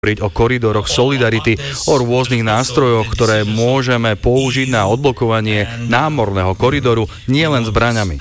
hovoriť o koridoroch solidarity, o rôznych nástrojoch, ktoré môžeme použiť na odblokovanie námorného koridoru nielen zbraňami.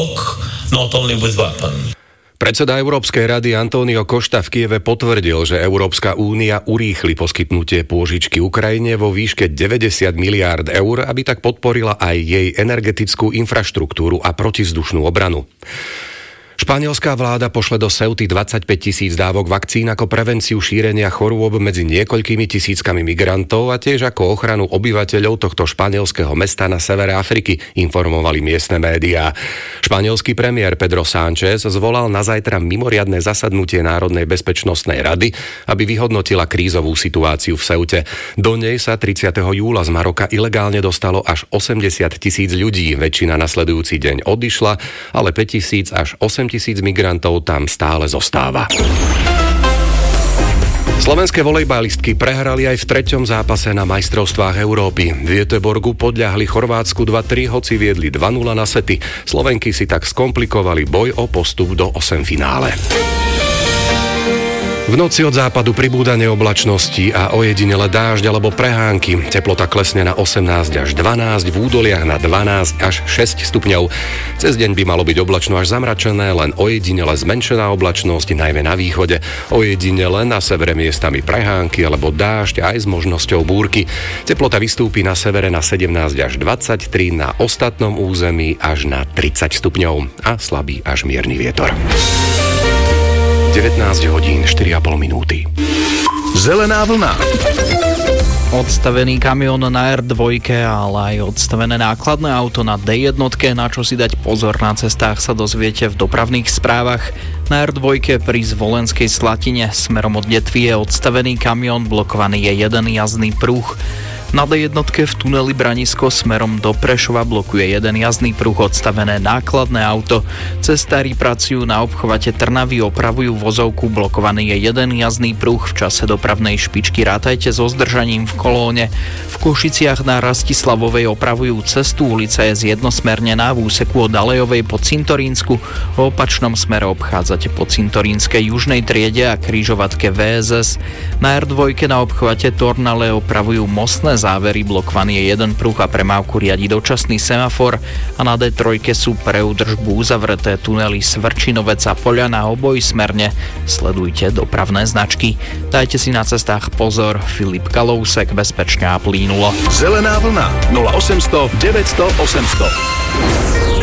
Predseda Európskej rady António Costa v Kieve potvrdil, že Európska únia urýchli poskytnutie pôžičky Ukrajine vo výške 90 miliárd eur, aby tak podporila aj jej energetickú infraštruktúru a protizdušnú obranu. Španielská vláda pošle do Ceuty 25 000 dávok vakcín ako prevenciu šírenia chorôb medzi niekoľkými tisíckami migrantov a tiež ako ochranu obyvateľov tohto španielského mesta na severe Afriky, informovali miestne médiá. Španielský premiér Pedro Sánchez zvolal na zajtra mimoriadne zasadnutie Národnej bezpečnostnej rady, aby vyhodnotila krízovú situáciu v Ceute. Do nej sa 30. júla z Maroka ilegálne dostalo až 80 000 ľudí. Väčšina nasledujúci deň odišla, ale 5 000 až 8 000 migrantov tam stále zostáva. Slovenské volejbalistky prehrali aj v 3. zápase na majstrovstvách Európy. V Göteborgu podľahli Chorvátsku 2-3, hoci viedli 2-0 na sety. Slovenky si tak skomplikovali boj o postup do 8 finále. V noci od západu pribúdanie oblačnosti a ojedinele dážď alebo prehánky. Teplota klesne na 18 až 12, v údoliach na 12 až 6 stupňov. Cez deň by malo byť oblačno až zamračené, len ojedinele zmenšená oblačnosť, najmä na východe. Ojedinele na severe miestami prehánky alebo dážď aj s možnosťou búrky. Teplota vystúpi na severe na 17 až 23, na ostatnom území až na 30 stupňov a slabý až mierny vietor. 19 hodín 4,5 minúty. Zelená vlna. Odstavený kamión na R2, ale aj odstavené nákladné auto na D1, na čo si dať pozor na cestách, sa dozviete v dopravných správach. Na R2 pri Zvolenskej Slatine smerom od Detvy je odstavený kamión, blokovaný je jeden jazdný pruh. Na D1 v tuneli Branisko smerom do Prešova blokuje jeden jazdný pruh, odstavené nákladné auto. Cestári pracujú na obchvate Trnavy, opravujú vozovku, blokovaný je jeden jazdný pruh. V čase dopravnej špičky rátajte so zdržaním v kolóne. V Košiciach na Rastislavovej opravujú cestu, ulica je zjednosmernená v úseku od Alejovej po Cintorínsku. V opačnom smere obchádzate po Cintorínskej južnej triede a križovatke VSS. Na R2 na obchvate Tornale opravujú mostné závery, blokovaný je jeden pruh a premávku riadi dočasný semafor a na D3 sú pre údržbu uzavreté tunely Svrčinovec a Poľana obojsmerne. Sledujte dopravné značky. Dajte si na cestách pozor. Filip Kalousek, bezpečne a plynulo. Zelená vlna 0800 900 800.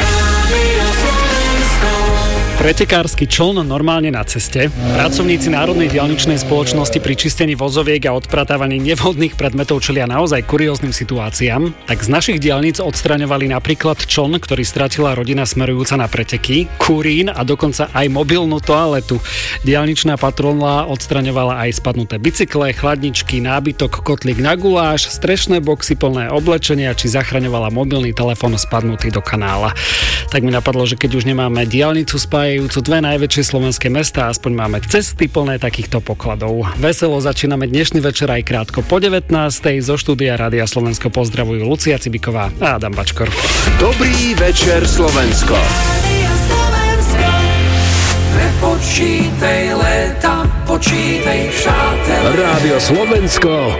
Pretekársky čln normálne na ceste. Pracovníci Národnej diaľničnej spoločnosti pri čistení vozoviek a odpratávaní nevhodných predmetov čelia naozaj kurióznym situáciám. Tak z našich diaľnic odstraňovali napríklad čln, ktorý stratila rodina smerujúca na preteky, kurín a dokonca aj mobilnú toaletu. Diaľničná patrola odstraňovala aj spadnuté bicykle, chladničky, nábytok, kotlík na guláš, strešné boxy plné oblečenia či zachraňovala mobilný telefón spadnutý do kanála. Tak mi napadlo, že keď už nemáme diaľnicu spájajúcu dve najväčšie slovenské mestá, aspoň máme cesty plné takýchto pokladov. Veselo začíname dnešný večer aj krátko po 19. Zo štúdia Rádia Slovensko pozdravujú Lucia Cibiková a Adam Bačkor. Dobrý večer Slovensko. Nepočítaj léta, počítaj přátel. Rádio Slovensko.